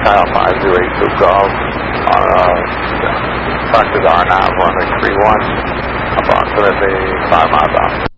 Kyle 508 Golf on practice R9 runway 31, approximately 5 miles out.